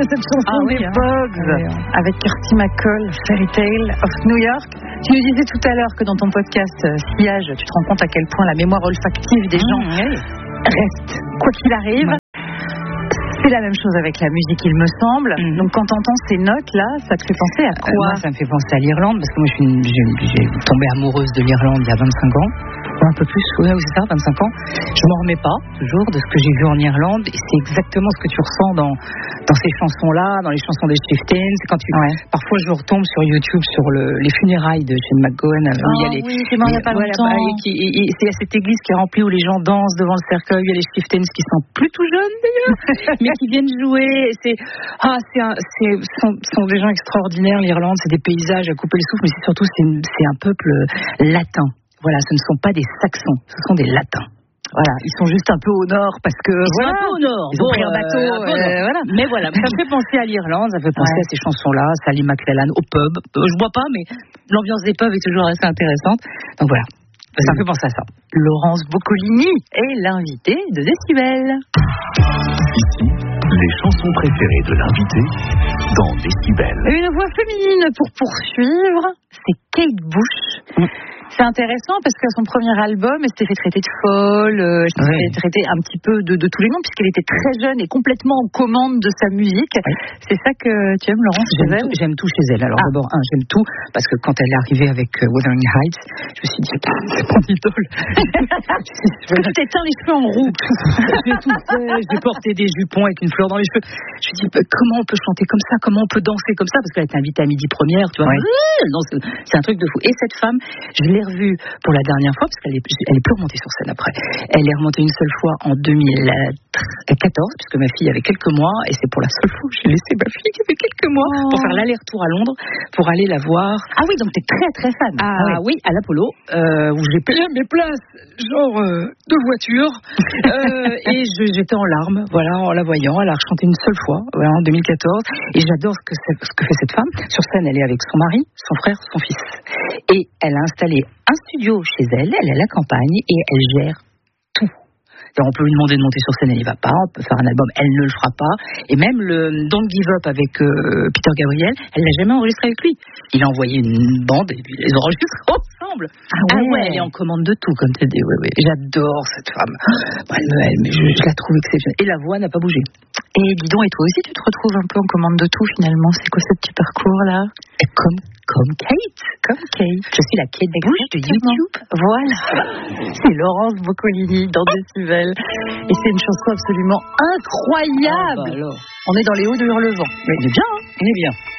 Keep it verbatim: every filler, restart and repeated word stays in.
de cette chanson ah, oui, des hein. Pogues ah, oui, hein. avec Kirsty MacColl, Fairy Tale of New York. Tu nous disais tout à l'heure que dans ton podcast euh, Sillage, tu te rends compte à quel point la mémoire olfactive des gens mmh, oui. reste, quoi qu'il arrive. Ouais. C'est la même chose avec la musique, il me semble. Mmh. Donc quand tu entends ces notes-là, ça te fait penser à quoi? euh, Moi, ça me fait penser à l'Irlande, parce que moi, je suis une, j'ai, j'ai tombé amoureuse de l'Irlande il y a vingt-cinq ans. Un peu plus, oui, c'est ça, vingt-cinq ans. Je m'en remets pas, toujours, de ce que j'ai vu en Irlande. Et c'est exactement ce que tu ressens dans, dans ces chansons-là, dans les chansons des Chieftains. Quand tu, ouais. Parfois, je retombe sur YouTube sur le, les funérailles de Shane MacGowan. Oh, il y a les, oui, c'est mort il y a pas voilà, longtemps. Bah, et qui, et, et c'est à cette église qui est remplie où les gens dansent devant le cercueil. Il y a les Chieftains qui sont plus tout jeunes, d'ailleurs, mais qui viennent jouer. C'est, ah, c'est, un, c'est sont, sont des gens extraordinaires, l'Irlande. C'est des paysages à couper le souffle, mais c'est surtout, c'est, une, c'est un peuple latin. Voilà, ce ne sont pas des Saxons, ce sont des Latins. Voilà, ils sont juste un peu au nord parce que ils voilà, sont un peu au nord. Ils bon, ont pris un bateau, euh, euh, voilà. Mais voilà, ça fait penser à l'Irlande, ça fait penser ouais. à ces chansons-là, Sally MacLellan au pub. Euh, je bois pas, mais l'ambiance des pubs est toujours assez intéressante. Donc voilà, ça me fait penser à ça. Laurence Boccolini est l'invitée de Décibel. Ici, les chansons préférées de l'invité dans Décibel. Une voix féminine pour poursuivre, c'est Kate Bush. Mm. C'est intéressant parce qu'à son premier album, elle s'était fait traiter de folle, euh, elle s'était oui. fait traiter un petit peu de, de tous les noms puisqu'elle était très jeune et complètement en commande de sa musique. Oui. C'est ça que tu aimes, Laurence, j'aime chez elle? Tout, j'aime tout chez elle. Alors ah. d'abord, un, j'aime tout parce que quand elle est arrivée avec uh, Wuthering Heights, je me suis dit, c'est mon idole. Tu t'éteins les cheveux en roue. J'ai tout fait, j'ai porté des jupons avec une fleur dans les cheveux. Je me suis dit, bah, comment on peut chanter comme ça? Comment on peut danser comme ça? Parce qu'elle était invitée à midi première, tu vois. Oui. Non, c'est, c'est un truc de fou. Et cette femme, je l'ai revue pour la dernière fois, parce qu'elle est, elle est plus remontée sur scène après. Elle est remontée une seule fois en deux mille quatorze, puisque ma fille avait quelques mois, et c'est pour la seule fois que j'ai laissé ma fille qui avait quelques mois oh. pour faire l'aller-retour à Londres, pour aller la voir. Ah oui, donc t'es très très fan. Ah, ah oui. oui, à l'Apollo, euh, où j'ai payé mes places, genre euh, de voiture, euh, et je, j'étais en larmes, voilà, en la voyant. Elle a rechanté une seule fois, voilà, en deux mille quatorze, et j'adore ce que, ce que fait cette femme. Sur scène, elle est avec son mari, son frère, son fils, et elle a installé un studio chez elle, elle est à la campagne et elle gère tout. Alors on peut lui demander de monter sur scène, elle n'y va pas, on peut faire un album, elle ne le fera pas. Et même le Don't Give Up avec euh, Peter Gabriel, elle l'a jamais enregistré avec lui. Il a envoyé une bande et puis ils les enregistrent ensemble. Ah ouais. ah ouais, elle est en commande de tout, comme tu dis. Oui, oui. J'adore cette femme. Bon, elle, elle, je, je la trouve exceptionnelle. Et la voix n'a pas bougé. Et dis donc, et toi aussi, tu te retrouves un peu en commande de tout finalement. C'est quoi ce petit parcours-là? Et comme Comme Kate, comme Kate. Je suis la Kate Bush de YouTube. Voilà. C'est Laurence Boccolini dans Décibel. Et c'est une chanson absolument incroyable. Ah bah alors. On est dans les hauts de Hurlevent. Mais on est bien, hein. On est bien.